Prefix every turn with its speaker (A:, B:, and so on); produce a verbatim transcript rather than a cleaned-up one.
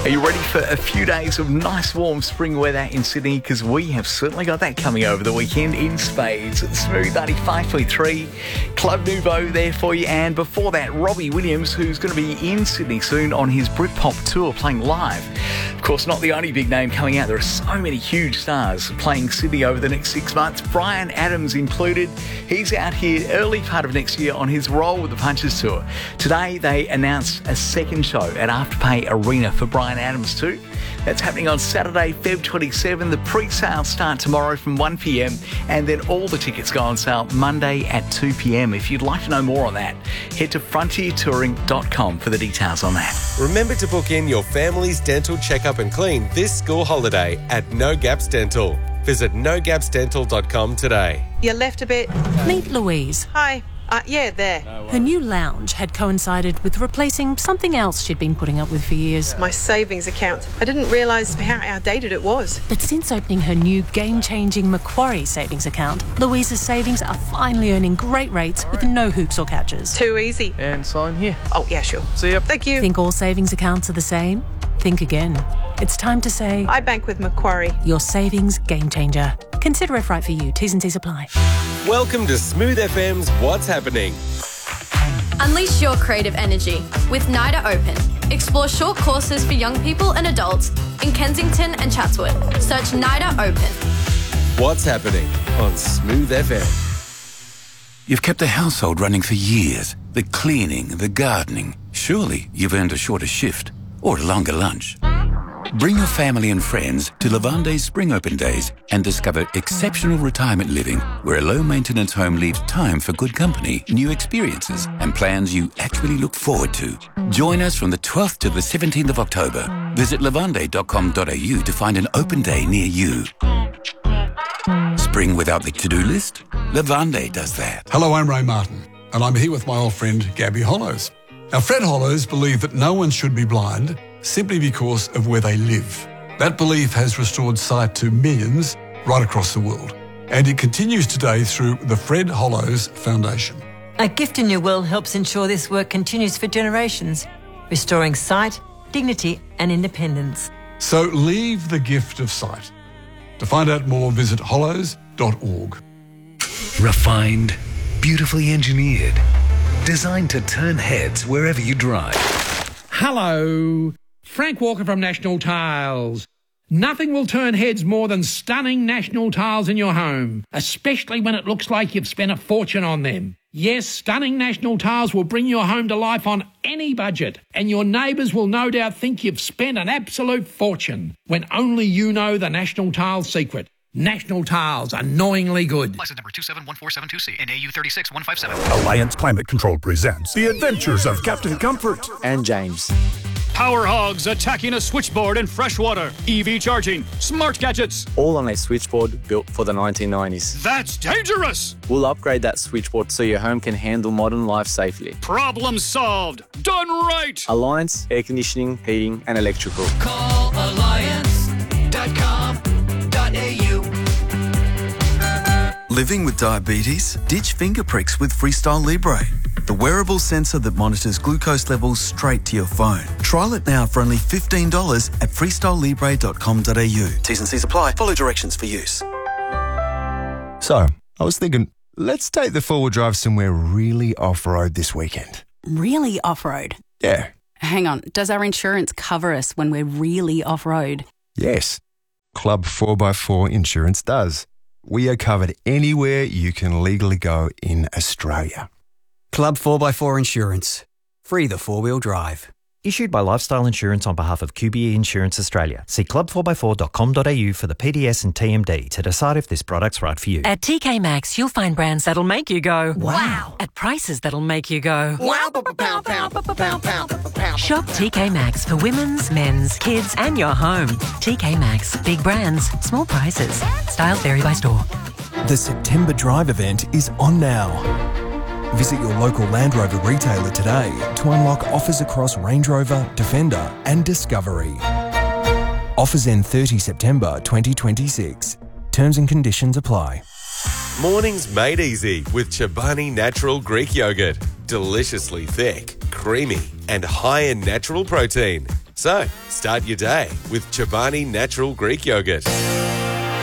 A: Are you ready for a few days of nice warm spring weather in Sydney? Because we have certainly got that coming over the weekend in spades. Smooth ninety-five point three, Club Nouveau there for you. And before that, Robbie Williams, who's going to be in Sydney soon on his Britpop tour playing live. Of course, not the only big name coming out. There are so many huge stars playing Sydney over the next six months. Bryan Adams included. He's out here early part of next year on his Roll with the Punches tour. Today, they announced a second show at Afterpay Arena for Bryan Adams too. That's happening on Saturday, February twenty-seventh. The pre-sales start tomorrow from one p.m. and then all the tickets go on sale Monday at two p.m. If you'd like to know more on that, head to frontier touring dot com for the details on that.
B: Remember to book in your family's dental checkup and clean this school holiday at No Gaps Dental. Visit no gaps dental dot com today.
C: You left a bit.
D: Meet Louise.
C: Hi. Uh, yeah, there.
D: Her new lounge had coincided with replacing something else she'd been putting up with for years.
C: My savings account. I didn't realise how outdated it was.
D: But since opening her new game-changing Macquarie savings account, Louise's savings are finally earning great rates with no hoops or catches.
C: Too easy.
E: And sign here.
C: Oh, yeah, sure.
E: See ya.
C: Thank you.
D: Think all savings accounts are the same? Think again. It's time to say...
C: I bank with Macquarie.
D: Your savings game changer. Consider if right for you. T's and C's apply.
B: Welcome to Smooth F M's What's Happening.
F: Unleash your creative energy with NIDA Open. Explore short courses for young people and adults in Kensington and Chatswood. Search NIDA Open.
B: What's Happening on Smooth F M.
G: You've kept the household running for years. The cleaning, the gardening. Surely you've earned a shorter shift or a longer lunch. Bring your family and friends to Lavande's Spring Open Days and discover exceptional retirement living where a low-maintenance home leaves time for good company, new experiences and plans you actually look forward to. Join us from the twelfth to the seventeenth of October. Visit lavande dot com dot a u to find an open day near you. Spring without the to-do list? Lavande does that.
H: Hello, I'm Ray Martin, and I'm here with my old friend Gabby Hollows. Now, Fred Hollows believed that no one should be blind simply because of where they live. That belief has restored sight to millions right across the world, and it continues today through the Fred Hollows Foundation.
I: A Gift in Your Will helps ensure this work continues for generations, restoring sight, dignity and independence.
H: So leave the gift of sight. To find out more, visit hollows dot org.
J: Refined, beautifully engineered, designed to turn heads wherever you drive.
K: Hello, Frank Walker from National Tiles. Nothing will turn heads more than stunning National Tiles in your home, especially when it looks like you've spent a fortune on them. Yes, stunning National Tiles will bring your home to life on any budget, and your neighbours will no doubt think you've spent an absolute fortune, when only you know the National Tiles secret. National Tiles, annoyingly good.
L: License number two seven one four seven two C, N A U three six one five seven.
M: Alliance Climate Control presents The Adventures of Captain Comfort
N: and James.
O: Power hogs attacking a switchboard in freshwater. E V charging. Smart gadgets.
N: All on a switchboard built for the nineteen nineties.
O: That's dangerous!
N: We'll upgrade that switchboard so your home can handle modern life safely.
O: Problem solved. Done right!
N: Alliance Air Conditioning, Heating and Electrical.
P: Call alliance dot com dot a u.
Q: Living with diabetes? Ditch finger pricks with Freestyle Libre, the wearable sensor that monitors glucose levels straight to your phone. Trial it now for only fifteen dollars at freestyle libre dot com dot a u. T's and C's apply. Follow directions for use.
R: So, I was thinking, let's take the four-wheel drive somewhere really off-road this weekend.
S: Really off-road?
R: Yeah.
S: Hang on, does our insurance cover us when we're really off-road?
R: Yes. Club four by four Insurance does. We are covered anywhere you can legally go in Australia.
T: Club four by four Insurance. Free the four-wheel drive.
E: Issued by Lifestyle Insurance on behalf of Q B E Insurance Australia. See club four by four dot com dot a u for the P D S and T M D to decide if this product's right for you.
D: At T K Maxx, you'll find brands that'll make you go, wow, at prices that'll make you go,
P: wow, pow, pow, pow, pow, pow.
D: Shop T K Maxx for women's, men's, kids and your home. T K Maxx, big brands, small prices. Styles vary by store.
A: The September Drive event is on now. Visit your local Land Rover retailer today to unlock offers across Range Rover, Defender and Discovery. Offers end thirtieth September twenty twenty-six. Terms and conditions apply.
B: Mornings made easy with Chobani Natural Greek Yogurt. Deliciously thick, creamy and high in natural protein. So, start your day with Chobani Natural Greek Yogurt.